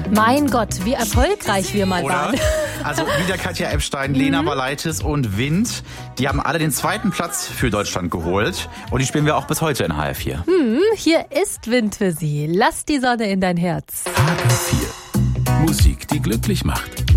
Mein Gott, wie erfolgreich wir mal waren. Also wieder Katja Epstein, Lena Valaitis und Wind. Die haben alle den 2. Platz für Deutschland geholt. Und die spielen wir auch bis heute in HR4. Hier ist Wind für Sie. Lass die Sonne in dein Herz. HR4. Musik, die glücklich macht.